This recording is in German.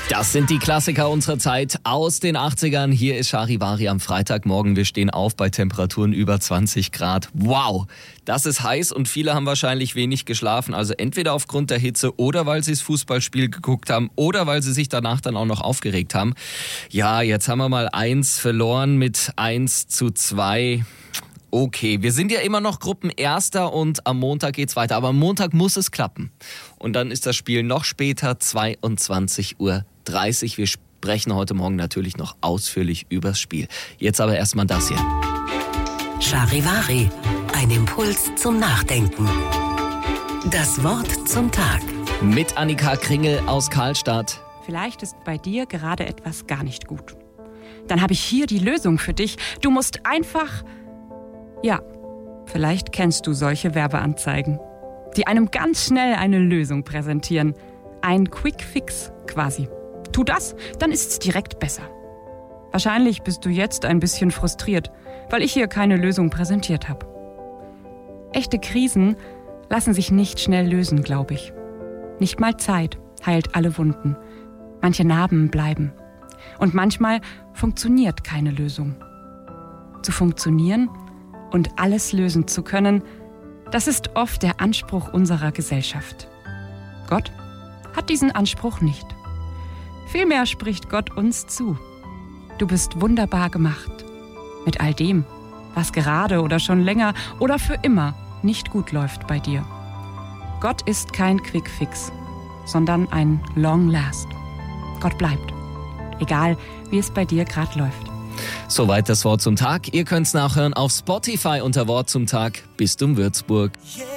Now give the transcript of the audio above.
Das sind die Klassiker unserer Zeit aus den 80ern. Hier ist Charivari am Freitagmorgen. Wir stehen auf bei Temperaturen über 20 Grad. Wow, das ist heiß und viele haben wahrscheinlich wenig geschlafen. Also entweder aufgrund der Hitze oder weil sie das Fußballspiel geguckt haben oder weil sie sich danach dann auch noch aufgeregt haben. Ja, jetzt haben wir mal 1 verloren mit 1:2. Okay, wir sind ja immer noch Gruppenerster und am Montag geht's weiter. Aber am Montag muss es klappen. Und dann ist das Spiel noch später, 22:30 Uhr. Wir sprechen heute Morgen natürlich noch ausführlich übers Spiel. Jetzt aber erstmal das hier. Charivari, ein Impuls zum Nachdenken. Das Wort zum Tag. Mit Annika Kringel aus Karlstadt. Vielleicht ist bei dir gerade etwas gar nicht gut. Dann habe ich hier die Lösung für dich. Du musst einfach... Ja, vielleicht kennst du solche Werbeanzeigen, die einem ganz schnell eine Lösung präsentieren. Ein Quick Fix quasi. Tu das, dann ist's direkt besser. Wahrscheinlich bist du jetzt ein bisschen frustriert, weil ich hier keine Lösung präsentiert habe. Echte Krisen lassen sich nicht schnell lösen, glaube ich. Nicht mal Zeit heilt alle Wunden. Manche Narben bleiben. Und manchmal funktioniert keine Lösung. Zu funktionieren und alles lösen zu können, das ist oft der Anspruch unserer Gesellschaft. Gott hat diesen Anspruch nicht. Vielmehr spricht Gott uns zu. Du bist wunderbar gemacht. Mit all dem, was gerade oder schon länger oder für immer nicht gut läuft bei dir. Gott ist kein Quick Fix, sondern ein Long Last. Gott bleibt, egal wie es bei dir gerade läuft. Soweit das Wort zum Tag. Ihr könnt's nachhören auf Spotify unter Wort zum Tag. Bistum Würzburg.